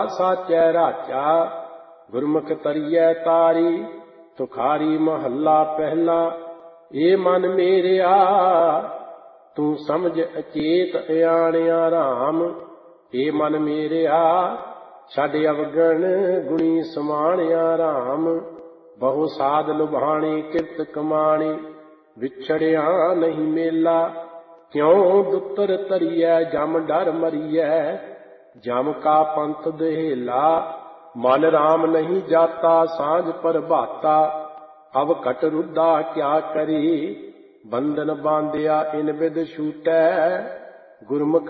साचै राचा गुरमुख तरियै तारी। तुखारी महला पहला ए मन मेरिया तू समझ अचेत अयाणिया राम। ए मन मेरिया छड़ अवगण गुणी समाणिया राम। बहु साध लुभाणी किरत कमाणी विछड़िया नहीं मेला। क्यों दुतर तरियै जम डर मरियै जम का पंथ दुहेला। मन राम नहीं जाता सांझ प्रभाता अब कट रुद्धा क्या करी। बंधन बांधिया इन बिद छूटै गुरमुख